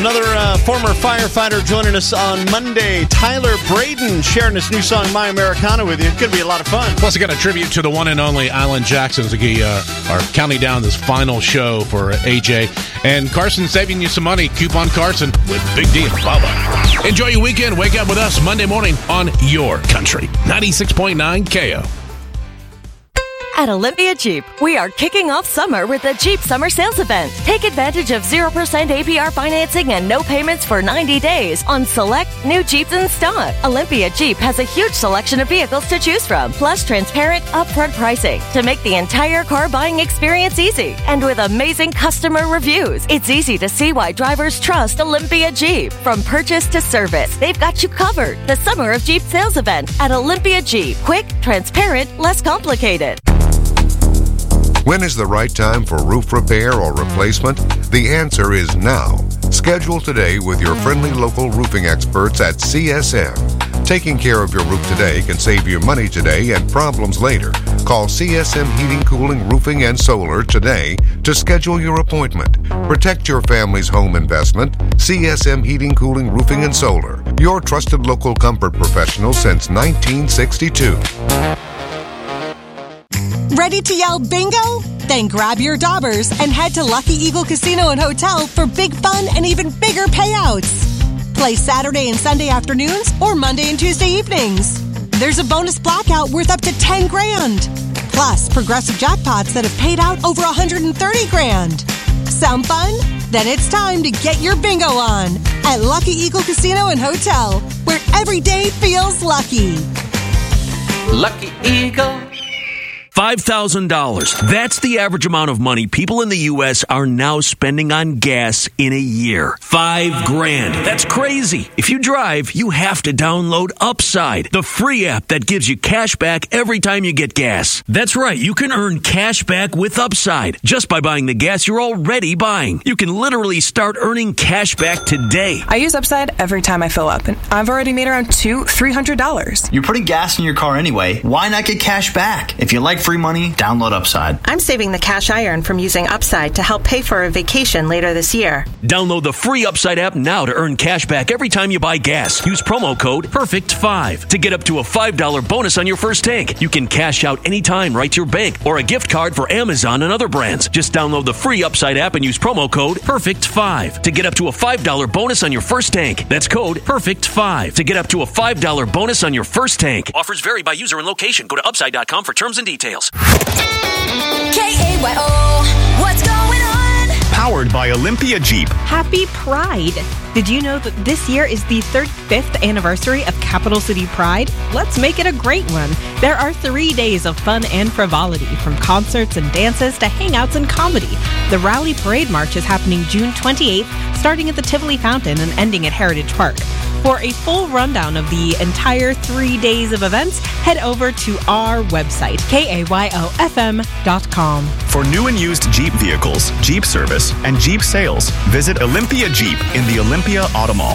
Another former firefighter joining us on Monday, Tyler Braden, sharing his new song, My Americana, with you. It's going to be a lot of fun. Plus, I got a tribute to the one and only Alan Jackson as we are counting down this final show for AJ. And Carson saving you some money. Coupon Carson with Big D and Bubba. Enjoy your weekend. Wake up with us Monday morning on your country. 96.9 KO. At Olympia Jeep, we are kicking off summer with the Jeep Summer Sales Event. Take advantage of 0% APR financing and no payments for 90 days on select new Jeeps in stock. Olympia Jeep has a huge selection of vehicles to choose from, plus transparent, upfront pricing to make the entire car buying experience easy. And with amazing customer reviews, it's easy to see why drivers trust Olympia Jeep. From purchase to service, they've got you covered. The Summer of Jeep Sales Event at Olympia Jeep. Quick, transparent, less complicated. When is the right time for roof repair or replacement? The answer is now. Schedule today with your friendly local roofing experts at CSM. Taking care of your roof today can save you money today and problems later. Call CSM Heating, Cooling, Roofing, and Solar today to schedule your appointment. Protect your family's home investment. CSM Heating, Cooling, Roofing, and Solar. Your trusted local comfort professional since 1962. Ready to yell bingo? Then grab your daubers and head to Lucky Eagle Casino and Hotel for big fun and even bigger payouts. Play Saturday and Sunday afternoons or Monday and Tuesday evenings. There's a bonus blackout worth up to 10 grand. Plus, progressive jackpots that have paid out over 130 grand. Sound fun? Then it's time to get your bingo on at Lucky Eagle Casino and Hotel, where every day feels lucky. Lucky Eagle. $5,000. That's the average amount of money people in the U.S. are now spending on gas in a year. $5,000. That's crazy. If you drive, you have to download Upside, the free app that gives you cash back every time you get gas. That's right. You can earn cash back with Upside just by buying the gas you're already buying. You can literally start earning cash back today. I use Upside every time I fill up, and I've already made around $300. You're putting gas in your car anyway. Why not get cash back? If you like free money, download Upside. I'm saving the cash I earn from using Upside to help pay for a vacation later this year. Download the free Upside app now to earn cash back every time you buy gas. Use promo code PERFECT5 to get up to a $5 bonus on your first tank. You can cash out anytime right to your bank or a gift card for Amazon and other brands. Just download the free Upside app and use promo code PERFECT5 to get up to a $5 bonus on your first tank. That's code PERFECT5 to get up to a $5 bonus on your first tank. Offers vary by user and location. Go to upside.com for terms and details. KAYO, what's going on? Powered by Olympia Jeep. Happy Pride! Did you know that this year is the 35th anniversary of Capital City Pride? Let's make it a great one. There are 3 days of fun and frivolity, from concerts and dances to hangouts and comedy. The Rally Parade March is happening June 28th, starting at the Tivoli Fountain and ending at Heritage Park. For a full rundown of the entire 3 days of events, head over to our website, KAYOFM.com. For new and used Jeep vehicles, Jeep service, and Jeep sales, visit Olympia Jeep in the Olympia Auto Mall.